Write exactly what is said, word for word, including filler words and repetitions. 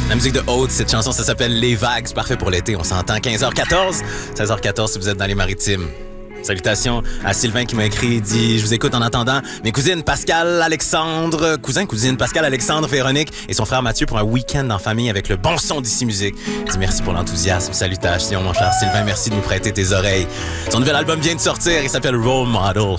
La musique de Haute, cette chanson, ça s'appelle Les Vagues. C'est parfait pour l'été. On s'entend quinze heures quatorze, seize heures quatorze si vous êtes dans les Maritimes. Salutations à Sylvain qui m'a écrit, il dit « Je vous écoute en attendant mes cousines Pascal, Alexandre, cousin, cousine Pascal, Alexandre, Véronique et son frère Mathieu pour un week-end en famille avec le bon son d'ici musique. » Il dit « Merci pour l'enthousiasme. Salutations, mon cher Sylvain. Merci de nous prêter tes oreilles. » Son nouvel album vient de sortir. Il s'appelle Role Model.